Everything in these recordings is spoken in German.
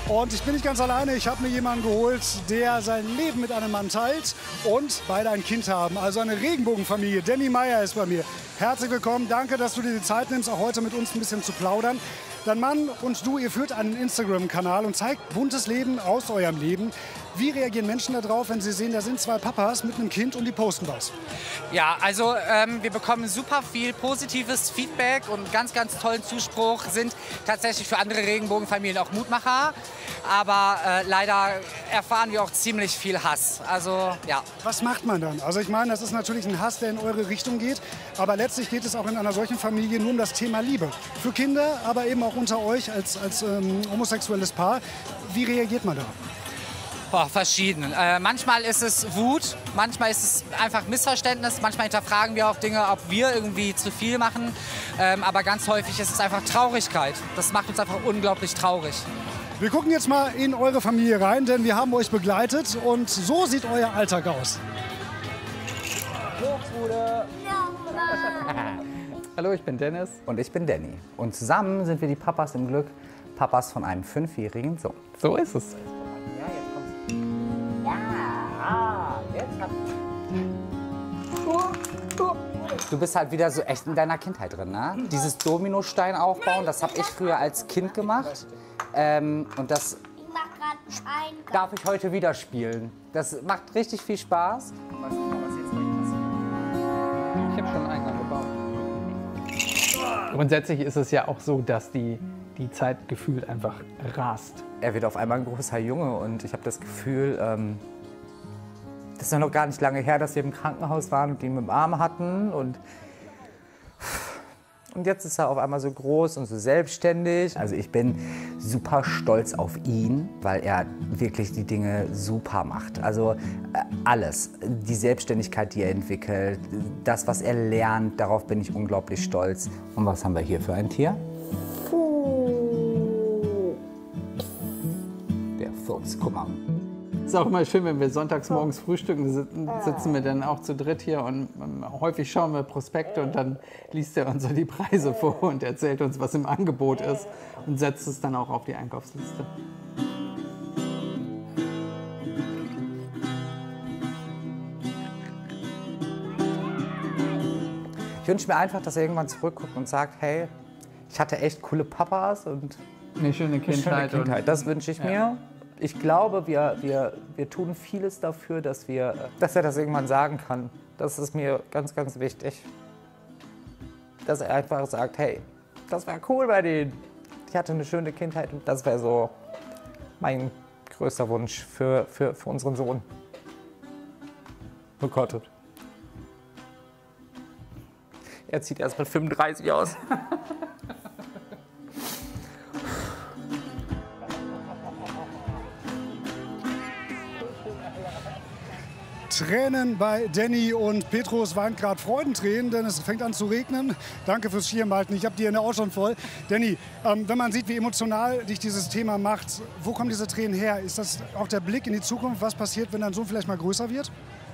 Und ich bin nicht ganz alleine. Ich habe mir jemanden geholt, der sein Leben mit einem Mann teilt und beide ein Kind haben. Also eine Regenbogenfamilie. Danny Meyer ist bei mir. Herzlich willkommen. Danke, dass du dir die Zeit nimmst, auch heute mit uns ein bisschen zu plaudern. Dein Mann und du, ihr führt einen Instagram-Kanal und zeigt buntes Leben aus eurem Leben. Wie reagieren Menschen darauf, wenn sie sehen, da sind zwei Papas mit einem Kind und die posten was? Ja, also wir bekommen super viel positives Feedback und ganz, ganz tollen Zuspruch. Sind tatsächlich für andere Regenbogenfamilien auch Mutmacher. Aber leider erfahren wir auch ziemlich viel Hass. Also ja. Was macht man dann? Also ich meine, das ist natürlich ein Hass, der in eure Richtung geht. Aber letztlich geht es auch in einer solchen Familie nur um das Thema Liebe. Für Kinder, aber eben auch unter euch als homosexuelles Paar. Wie reagiert man da? Boah, verschieden. Manchmal ist es Wut, manchmal ist es einfach Missverständnis, manchmal hinterfragen wir auch Dinge, ob wir irgendwie zu viel machen. Aber ganz häufig ist es einfach Traurigkeit. Das macht uns einfach unglaublich traurig. Wir gucken jetzt mal in eure Familie rein, denn wir haben euch begleitet und so sieht euer Alltag aus. Hallo, ich bin Dennis. Und ich bin Danny. Und zusammen sind wir die Papas im Glück, Papas von einem 5-jährigen Sohn. So ist es. Du bist halt wieder so echt in deiner Kindheit drin, ne? Dieses Dominostein aufbauen, das habe ich früher als Kind gemacht. Und das darf ich heute wieder spielen. Das macht richtig viel Spaß. Ich habe schon einen Eingang gebaut. Grundsätzlich ist es ja auch so, dass die Zeit gefühlt einfach rast. Er wird auf einmal ein großer Junge und ich habe das Gefühl, das ist ja noch gar nicht lange her, dass wir im Krankenhaus waren und ihn im Arm hatten. Und jetzt ist er auf einmal so groß und so selbstständig. Also ich bin super stolz auf ihn, weil er wirklich die Dinge super macht. Also alles, die Selbstständigkeit, die er entwickelt, das, was er lernt, darauf bin ich unglaublich stolz. Und was haben wir hier für ein Tier? Der Fuchs, guck mal. Es ist auch immer schön, wenn wir sonntags morgens frühstücken, sitzen wir dann auch zu dritt hier und häufig schauen wir Prospekte und dann liest er uns so die Preise vor und erzählt uns, was im Angebot ist und setzt es dann auch auf die Einkaufsliste. Ich wünsche mir einfach, dass er irgendwann zurückguckt und sagt, hey, ich hatte echt coole Papas und eine schöne Kindheit. Das wünsche ich mir. Ich glaube, wir tun vieles dafür, dass er das irgendwann sagen kann. Das ist mir ganz, ganz wichtig. Dass er einfach sagt, hey, das war cool bei denen. Ich hatte eine schöne Kindheit und das wäre so mein größter Wunsch für unseren Sohn. Oh Gott. Er sieht erst mal 35 aus. Tränen bei Danny und Petrus weint gerade Freudentränen, denn es fängt an zu regnen. Danke fürs Schirmhalten, ich habe die Hände auch schon voll. Danny, wenn man sieht, wie emotional dich dieses Thema macht, wo kommen diese Tränen her? Ist das auch der Blick in die Zukunft, was passiert, wenn dein Sohn vielleicht mal größer wird?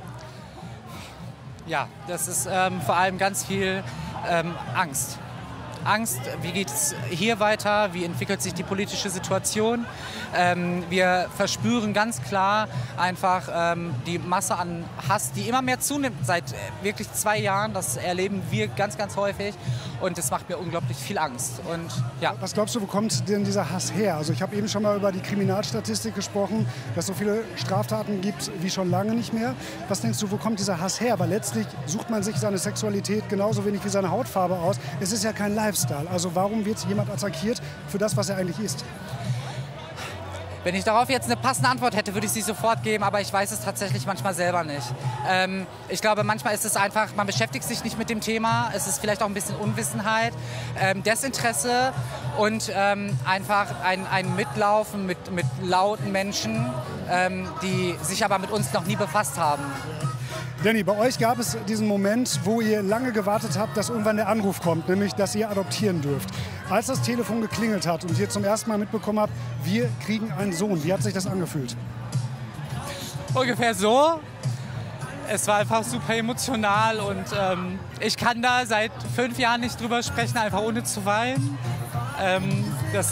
Ja, das ist vor allem ganz viel Angst. Angst, wie geht es hier weiter, wie entwickelt sich die politische Situation. Wir verspüren ganz klar einfach die Masse an Hass, die immer mehr zunimmt seit wirklich 2 Jahren. Das erleben wir ganz, ganz häufig und das macht mir unglaublich viel Angst. Und, ja. Was glaubst du, wo kommt denn dieser Hass her? Also ich habe eben schon mal über die Kriminalstatistik gesprochen, dass es so viele Straftaten gibt wie schon lange nicht mehr. Was denkst du, wo kommt dieser Hass her? Weil letztlich sucht man sich seine Sexualität genauso wenig wie seine Hautfarbe aus. Es ist ja kein Lifestyle. Also warum wird jemand attackiert für das, was er eigentlich ist? Wenn ich darauf jetzt eine passende Antwort hätte, würde ich sie sofort geben, aber ich weiß es tatsächlich manchmal selber nicht. Ich glaube, manchmal ist es einfach, man beschäftigt sich nicht mit dem Thema, es ist vielleicht auch ein bisschen Unwissenheit, Desinteresse und einfach ein Mitlaufen mit lauten Menschen, die sich aber mit uns noch nie befasst haben. Danny, bei euch gab es diesen Moment, wo ihr lange gewartet habt, dass irgendwann der Anruf kommt, nämlich, dass ihr adoptieren dürft. Als das Telefon geklingelt hat und ihr zum ersten Mal mitbekommen habt, wir kriegen einen Sohn, wie hat sich das angefühlt? Ungefähr so. Es war einfach super emotional und ich kann da seit 5 Jahren nicht drüber sprechen, einfach ohne zu weinen. Das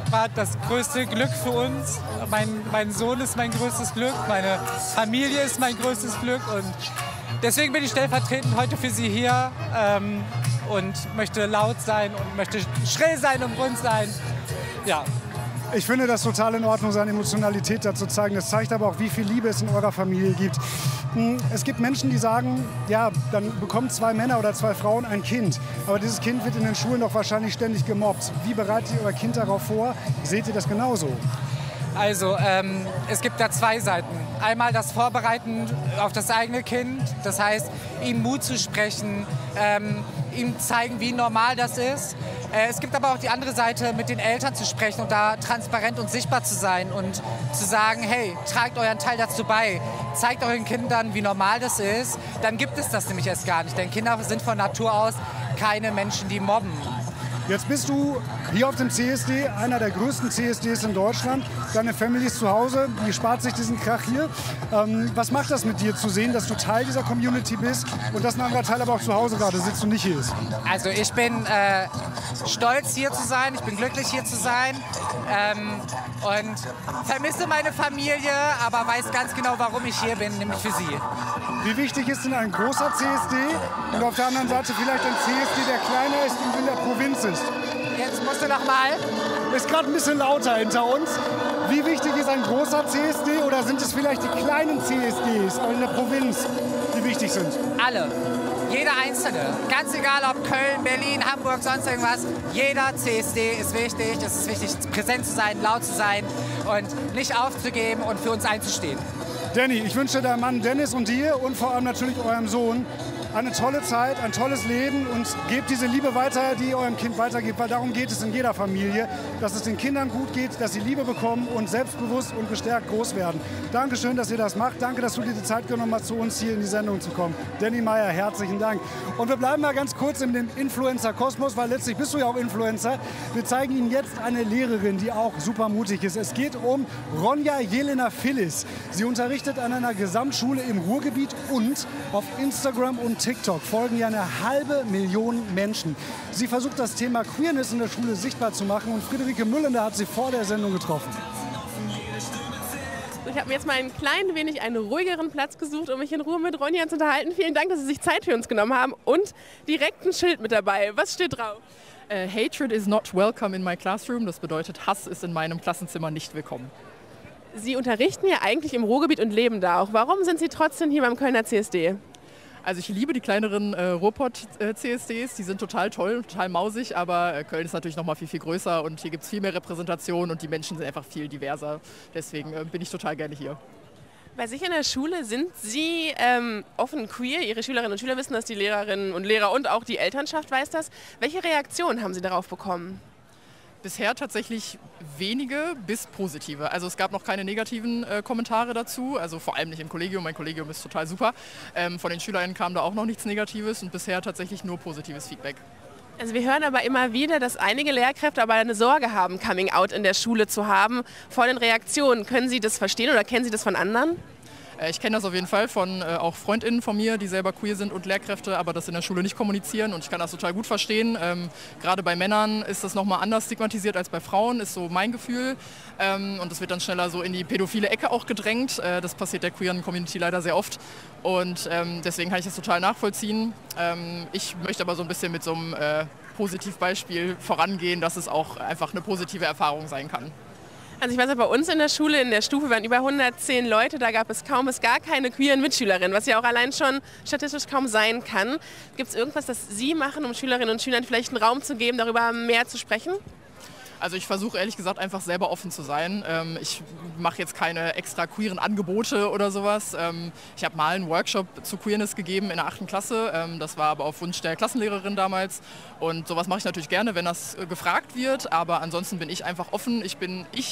war das größte Glück für uns. Mein Sohn ist mein größtes Glück, meine Familie ist mein größtes Glück und deswegen bin ich stellvertretend heute für Sie hier und möchte laut sein und möchte schrill sein und rund sein. Ja. Ich finde das total in Ordnung, seine Emotionalität dazu zeigen. Das zeigt aber auch, wie viel Liebe es in eurer Familie gibt. Es gibt Menschen, die sagen, ja, dann bekommen 2 Männer oder 2 Frauen ein Kind. Aber dieses Kind wird in den Schulen doch wahrscheinlich ständig gemobbt. Wie bereitet ihr euer Kind darauf vor? Seht ihr das genauso? Also es gibt da 2 Seiten. Einmal das Vorbereiten auf das eigene Kind, das heißt, ihm Mut zu sprechen, ihm zeigen, wie normal das ist. Es gibt aber auch die andere Seite, mit den Eltern zu sprechen und da transparent und sichtbar zu sein und zu sagen, hey, tragt euren Teil dazu bei, zeigt euren Kindern, wie normal das ist. Dann gibt es das nämlich erst gar nicht, denn Kinder sind von Natur aus keine Menschen, die mobben. Jetzt bist du hier auf dem CSD, einer der größten CSDs in Deutschland. Deine Family ist zu Hause, die spart sich diesen Krach hier. Was macht das mit dir zu sehen, dass du Teil dieser Community bist und dass ein anderer Teil aber auch zu Hause gerade sitzt und nicht hier ist? Also ich bin stolz hier zu sein, ich bin glücklich hier zu sein und vermisse meine Familie, aber weiß ganz genau, warum ich hier bin, nämlich für sie. Wie wichtig ist denn ein großer CSD und auf der anderen Seite vielleicht ein CSD, der kleiner ist und in der Provinz ist? Jetzt musst du noch mal. Ist gerade ein bisschen lauter hinter uns. Wie wichtig ist ein großer CSD oder sind es vielleicht die kleinen CSDs in der Provinz, die wichtig sind? Alle. Jeder Einzelne. Ganz egal ob Köln, Berlin, Hamburg, sonst irgendwas. Jeder CSD ist wichtig. Es ist wichtig, präsent zu sein, laut zu sein und nicht aufzugeben und für uns einzustehen. Danny, ich wünsche deinem Mann Dennis und dir und vor allem natürlich eurem Sohn eine tolle Zeit, ein tolles Leben und gebt diese Liebe weiter, die ihr eurem Kind weitergebt, weil darum geht es in jeder Familie, dass es den Kindern gut geht, dass sie Liebe bekommen und selbstbewusst und gestärkt groß werden. Dankeschön, dass ihr das macht. Danke, dass du dir die Zeit genommen hast, zu uns hier in die Sendung zu kommen. Danny Meyer, herzlichen Dank. Und wir bleiben mal ganz kurz in dem Influencer-Kosmos, weil letztlich bist du ja auch Influencer. Wir zeigen Ihnen jetzt eine Lehrerin, die auch super mutig ist. Es geht um Ronja Jelena Phillis. Sie unterrichtet an einer Gesamtschule im Ruhrgebiet und auf Instagram und TikTok folgen ja 500.000 Menschen. Sie versucht das Thema Queerness in der Schule sichtbar zu machen und Friederike Müllender hat sie vor der Sendung getroffen. Ich habe mir jetzt mal ein klein wenig einen ruhigeren Platz gesucht, um mich in Ruhe mit Ronja zu unterhalten. Vielen Dank, dass Sie sich Zeit für uns genommen haben und direkt ein Schild mit dabei. Was steht drauf? Hatred is not welcome in my classroom. Das bedeutet, Hass ist in meinem Klassenzimmer nicht willkommen. Sie unterrichten ja eigentlich im Ruhrgebiet und leben da auch. Warum sind Sie trotzdem hier beim Kölner CSD? Also ich liebe die kleineren Ruhrpott-CSDs, die sind total toll, total mausig, aber Köln ist natürlich noch mal viel, viel größer und hier gibt es viel mehr Repräsentation und die Menschen sind einfach viel diverser. Deswegen bin ich total gerne hier. Bei sich in der Schule sind Sie offen queer. Ihre Schülerinnen und Schüler wissen das, die Lehrerinnen und Lehrer und auch die Elternschaft weiß das. Welche Reaktionen haben Sie darauf bekommen? Bisher tatsächlich wenige bis positive. Also es gab noch keine negativen Kommentare dazu, also vor allem nicht im Kollegium. Mein Kollegium ist total super. Von den SchülerInnen kam da auch noch nichts Negatives und bisher tatsächlich nur positives Feedback. Also wir hören aber immer wieder, dass einige Lehrkräfte aber eine Sorge haben, Coming Out in der Schule zu haben, vor den Reaktionen. Können Sie das verstehen oder kennen Sie das von anderen? Ich kenne das auf jeden Fall von auch FreundInnen von mir, die selber queer sind und Lehrkräfte, aber das in der Schule nicht kommunizieren und ich kann das total gut verstehen. Gerade bei Männern ist das nochmal anders stigmatisiert als bei Frauen, ist so mein Gefühl. Und das wird dann schneller so in die pädophile Ecke auch gedrängt. Das passiert der queeren Community leider sehr oft und deswegen kann ich das total nachvollziehen. Ich möchte aber so ein bisschen mit so einem Positivbeispiel vorangehen, dass es auch einfach eine positive Erfahrung sein kann. Also ich weiß, bei uns in der Schule, in der Stufe waren über 110 Leute, da gab es kaum bis gar keine queeren Mitschülerinnen, was ja auch allein schon statistisch kaum sein kann. Gibt es irgendwas, das Sie machen, um Schülerinnen und Schülern vielleicht einen Raum zu geben, darüber mehr zu sprechen? Also ich versuche ehrlich gesagt einfach selber offen zu sein. Ich mache jetzt keine extra queeren Angebote oder sowas. Ich habe mal einen Workshop zu Queerness gegeben in der 8. Klasse. Das war aber auf Wunsch der Klassenlehrerin damals. Und sowas mache ich natürlich gerne, wenn das gefragt wird. Aber ansonsten bin ich einfach offen. Ich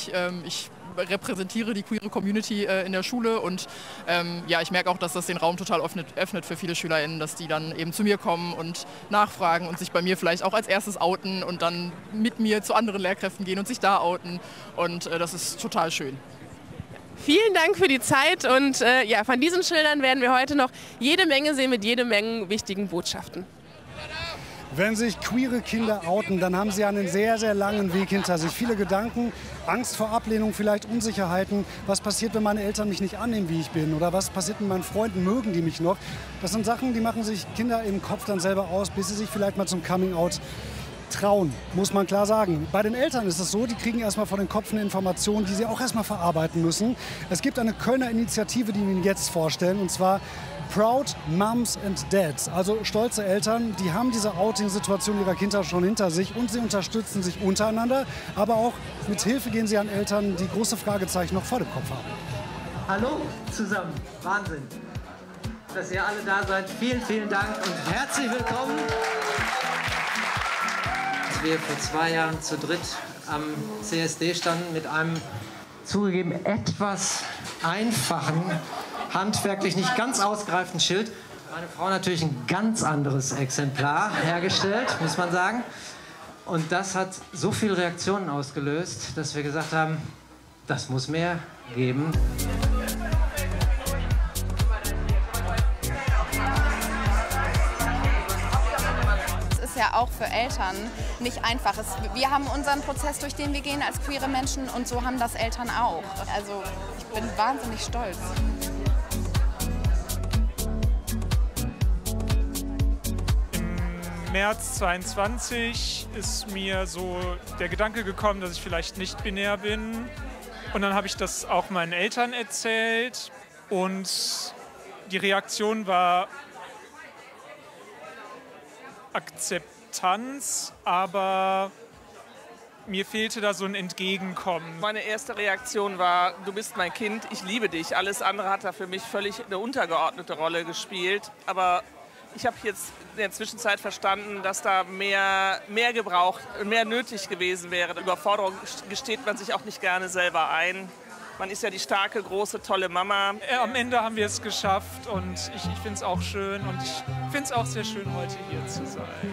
repräsentiere die queere Community in der Schule und ja, ich merke auch, dass das den Raum total öffnet für viele SchülerInnen, dass die dann eben zu mir kommen und nachfragen und sich bei mir vielleicht auch als erstes outen und dann mit mir zu anderen Lehrkräften gehen und sich da outen und das ist total schön. Vielen Dank für die Zeit und ja, von diesen Schildern werden wir heute noch jede Menge sehen mit jede Menge wichtigen Botschaften. Wenn sich queere Kinder outen, dann haben sie einen sehr, sehr langen Weg hinter sich. Viele Gedanken, Angst vor Ablehnung, vielleicht Unsicherheiten. Was passiert, wenn meine Eltern mich nicht annehmen, wie ich bin? Oder was passiert mit meinen Freunden, mögen die mich noch? Das sind Sachen, die machen sich Kinder im Kopf dann selber aus, bis sie sich vielleicht mal zum Coming-out trauen, muss man klar sagen. Bei den Eltern ist es so, die kriegen erstmal vor den Kopf eine Information, die sie auch erstmal verarbeiten müssen. Es gibt eine Kölner Initiative, die wir Ihnen jetzt vorstellen, und zwar Proud Moms and Dads, also stolze Eltern, die haben diese Outing-Situation ihrer Kinder schon hinter sich und sie unterstützen sich untereinander, aber auch mit Hilfe gehen sie an Eltern, die große Fragezeichen noch vor dem Kopf haben. Hallo zusammen, Wahnsinn, dass ihr alle da seid. Vielen, vielen Dank und herzlich willkommen. Als wir vor 2 Jahren zu dritt am CSD standen mit einem zugegeben etwas einfachen, handwerklich nicht ganz ausgereiften Schild. Meine Frau natürlich ein ganz anderes Exemplar hergestellt, muss man sagen. Und das hat so viele Reaktionen ausgelöst, dass wir gesagt haben, das muss mehr geben. Es ist ja auch für Eltern nicht einfach. Wir haben unseren Prozess, durch den wir gehen als queere Menschen, und so haben das Eltern auch. Also ich bin wahnsinnig stolz. Im März 2022 ist mir so der Gedanke gekommen, dass ich vielleicht nicht binär bin. Und dann habe ich das auch meinen Eltern erzählt. Und die Reaktion war Akzeptanz, aber mir fehlte da so ein Entgegenkommen. Meine erste Reaktion war, du bist mein Kind, ich liebe dich. Alles andere hat da für mich völlig eine untergeordnete Rolle gespielt. Aber ich habe jetzt in der Zwischenzeit verstanden, dass da mehr gebraucht, mehr nötig gewesen wäre. Überforderung gesteht man sich auch nicht gerne selber ein. Man ist ja die starke, große, tolle Mama. Am Ende haben wir es geschafft und ich finde es auch schön und ich finde es auch sehr schön, heute hier zu sein.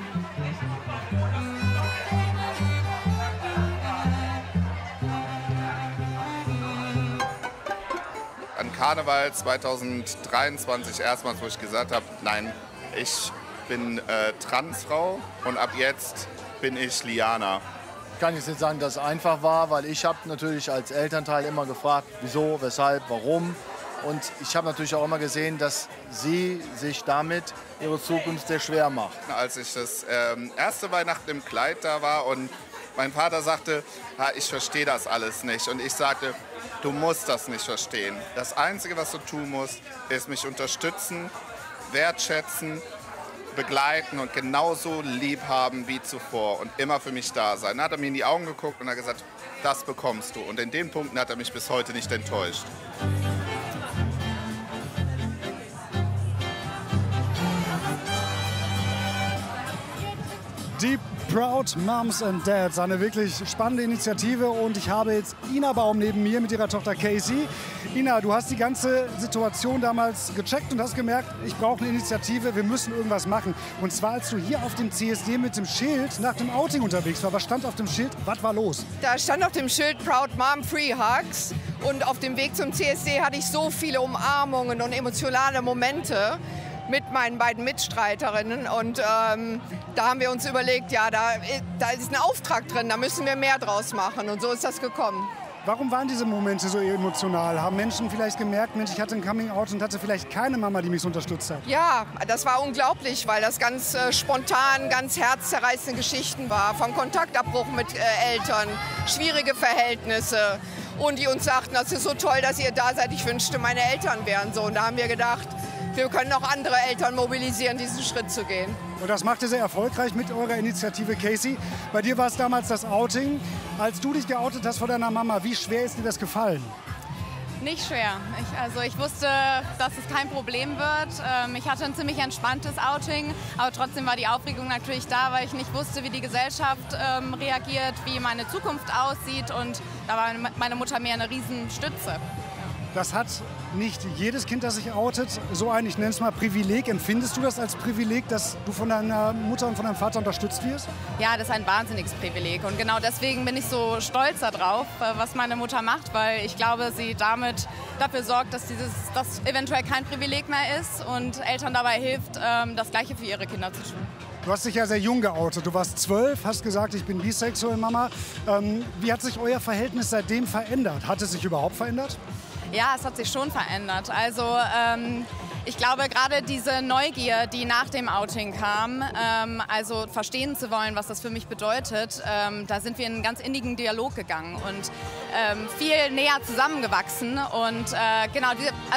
An Karneval 2023 erstmals, wo ich gesagt habe, nein, ich bin Transfrau und ab jetzt bin ich Liana. Ich kann jetzt nicht sagen, dass es einfach war, weil ich habe natürlich als Elternteil immer gefragt, wieso, weshalb, warum. Und ich habe natürlich auch immer gesehen, dass sie sich damit ihre Zukunft sehr schwer macht. Als ich das erste Weihnachten im Kleid da war und mein Vater sagte, ich verstehe das alles nicht. Und ich sagte, du musst das nicht verstehen. Das Einzige, was du tun musst, ist mich unterstützen, wertschätzen, begleiten und genauso lieb haben wie zuvor und immer für mich da sein. Dann hat er mir in die Augen geguckt und hat gesagt, das bekommst du. Und in den Punkten hat er mich bis heute nicht enttäuscht. Die Proud Moms and Dads, eine wirklich spannende Initiative, und ich habe jetzt Ina Baum neben mir mit ihrer Tochter Casey. Ina, du hast die ganze Situation damals gecheckt und hast gemerkt, ich brauche eine Initiative, wir müssen irgendwas machen. Und zwar, als du hier auf dem CSD mit dem Schild nach dem Outing unterwegs war. Was stand auf dem Schild? Was war los? Da stand auf dem Schild Proud Mom Free Hugs, und auf dem Weg zum CSD hatte ich so viele Umarmungen und emotionale Momente mit meinen beiden Mitstreiterinnen, und da haben wir uns überlegt, ja, da ist ein Auftrag drin, da müssen wir mehr draus machen, und so ist das gekommen. Warum waren diese Momente so emotional? Haben Menschen vielleicht gemerkt, Mensch, ich hatte ein Coming-out und hatte vielleicht keine Mama, die mich unterstützt hat? Ja, das war unglaublich, weil das ganz spontan, ganz herzzerreißende Geschichten war, vom Kontaktabbruch mit Eltern, schwierige Verhältnisse, und die uns sagten, das ist so toll, dass ihr da seid, ich wünschte, meine Eltern wären so, und da haben wir gedacht, wir können auch andere Eltern mobilisieren, diesen Schritt zu gehen. Und das macht ihr sehr erfolgreich mit eurer Initiative, Casey. Bei dir war es damals das Outing. Als du dich geoutet hast vor deiner Mama, wie schwer ist dir das gefallen? Nicht schwer. Ich wusste, dass es kein Problem wird. Ich hatte ein ziemlich entspanntes Outing, aber trotzdem war die Aufregung natürlich da, weil ich nicht wusste, wie die Gesellschaft reagiert, wie meine Zukunft aussieht, und da war meine Mutter mir eine Riesenstütze. Das hat nicht jedes Kind, das sich outet, so ein, ich nenne es mal, Privileg. Empfindest du das als Privileg, dass du von deiner Mutter und von deinem Vater unterstützt wirst? Ja, das ist ein wahnsinniges Privileg, und genau deswegen bin ich so stolz darauf, was meine Mutter macht, weil ich glaube, sie damit dafür sorgt, dass das eventuell kein Privileg mehr ist und Eltern dabei hilft, das Gleiche für ihre Kinder zu tun. Du hast dich ja sehr jung geoutet. Du warst 12, hast gesagt, ich bin bisexuell, Mama. Wie hat sich euer Verhältnis seitdem verändert? Hat es sich überhaupt verändert? Ja, es hat sich schon verändert. Also ich glaube, gerade diese Neugier, die nach dem Outing kam, also verstehen zu wollen, was das für mich bedeutet, da sind wir in einen ganz innigen Dialog gegangen und viel näher zusammengewachsen. Und genau,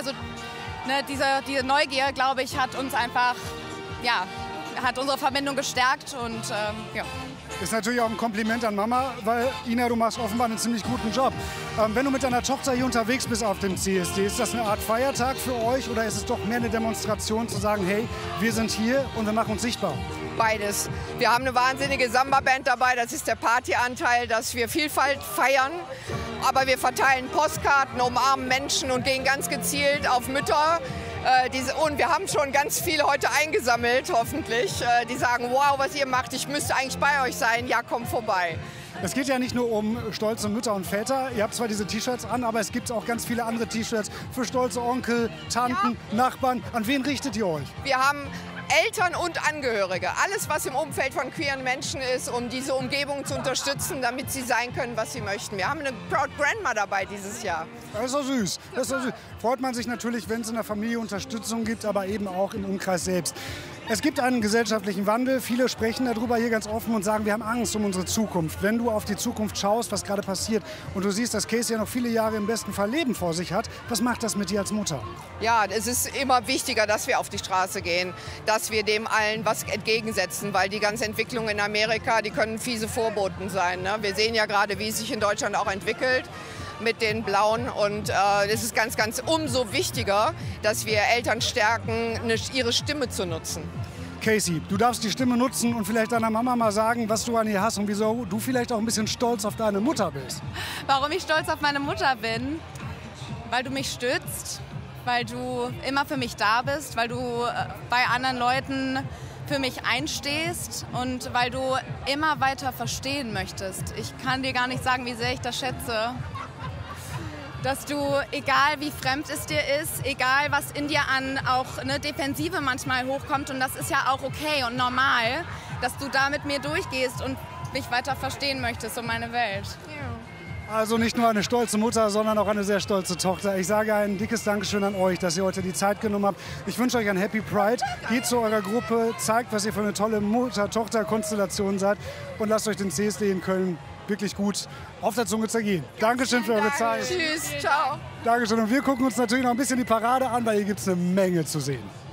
diese Neugier, glaube ich, hat uns einfach, ja, hat unsere Verbindung gestärkt und ja. Ist natürlich auch ein Kompliment an Mama, weil Ina, du machst offenbar einen ziemlich guten Job. Wenn du mit deiner Tochter hier unterwegs bist auf dem CSD, ist das eine Art Feiertag für euch oder ist es doch mehr eine Demonstration zu sagen, hey, wir sind hier und wir machen uns sichtbar? Beides. Wir haben eine wahnsinnige Samba-Band dabei, das ist der Partyanteil, dass wir Vielfalt feiern. Aber wir verteilen Postkarten, umarmen Menschen und gehen ganz gezielt auf Mütter. Und wir haben schon ganz viele heute eingesammelt, hoffentlich. Die sagen, wow, was ihr macht, ich müsste eigentlich bei euch sein. Ja, komm vorbei. Es geht ja nicht nur um stolze Mütter und Väter. Ihr habt zwar diese T-Shirts an, aber es gibt auch ganz viele andere T-Shirts für stolze Onkel, Tanten, Nachbarn. An wen richtet ihr euch? Wir haben Eltern und Angehörige. Alles, was im Umfeld von queeren Menschen ist, um diese Umgebung zu unterstützen, damit sie sein können, was sie möchten. Wir haben eine Proud Grandma dabei dieses Jahr. Das ist doch süß. Das ist doch süß. Freut man sich natürlich, wenn es in der Familie Unterstützung gibt, aber eben auch im Umkreis selbst. Es gibt einen gesellschaftlichen Wandel. Viele sprechen darüber hier ganz offen und sagen, wir haben Angst um unsere Zukunft. Wenn du auf die Zukunft schaust, was gerade passiert und du siehst, dass Casey ja noch viele Jahre im besten Fall Leben vor sich hat, was macht das mit dir als Mutter? Ja, es ist immer wichtiger, dass wir auf die Straße gehen, dass wir dem allen was entgegensetzen, weil die ganze Entwicklung in Amerika, die können fiese Vorboten sein. Ne? Wir sehen ja gerade, wie es sich in Deutschland auch entwickelt mit den Blauen und es ist ganz, ganz umso wichtiger, dass wir Eltern stärken, ihre Stimme zu nutzen. Casey, du darfst die Stimme nutzen und vielleicht deiner Mama mal sagen, was du an ihr hast und wieso du vielleicht auch ein bisschen stolz auf deine Mutter bist. Warum ich stolz auf meine Mutter bin? Weil du mich stützt, weil du immer für mich da bist, weil du bei anderen Leuten für mich einstehst und weil du immer weiter verstehen möchtest. Ich kann dir gar nicht sagen, wie sehr ich das schätze. Dass du, egal wie fremd es dir ist, egal was in dir an auch eine Defensive manchmal hochkommt, und das ist ja auch okay und normal, dass du da mit mir durchgehst und mich weiter verstehen möchtest um meine Welt. Also nicht nur eine stolze Mutter, sondern auch eine sehr stolze Tochter. Ich sage ein dickes Dankeschön an euch, dass ihr heute die Zeit genommen habt. Ich wünsche euch ein Happy Pride. Geht zu eurer Gruppe, zeigt, was ihr für eine tolle Mutter-Tochter-Konstellation seid und lasst euch den CSD in Köln wirklich gut auf der Zunge zergehen. Dankeschön für eure Zeit. Tschüss, ciao. Dankeschön. Und wir gucken uns natürlich noch ein bisschen die Parade an, weil hier gibt es eine Menge zu sehen.